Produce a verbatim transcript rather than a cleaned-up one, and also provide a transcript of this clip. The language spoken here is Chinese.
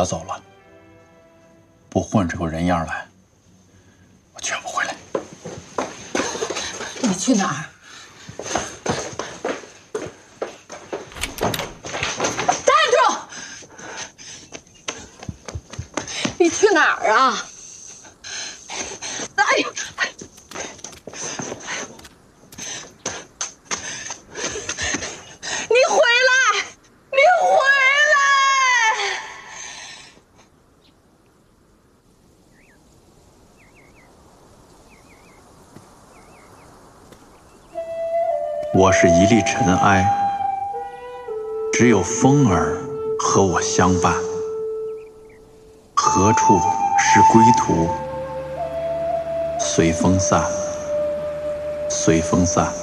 要走了，不混出个人样来，我绝不回来。 你去哪儿？站住！你去哪儿啊？哎呀！ 你回来！你回来！ 我是一粒尘埃，只有风儿和我相伴。何处是归途？随风散，随风散。